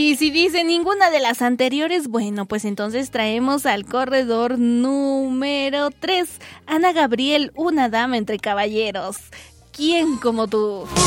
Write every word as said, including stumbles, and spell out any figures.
Y si dice ninguna de las anteriores, bueno, pues entonces traemos al corredor número tres, Ana Gabriel, una dama entre caballeros. ¿Quién como tú?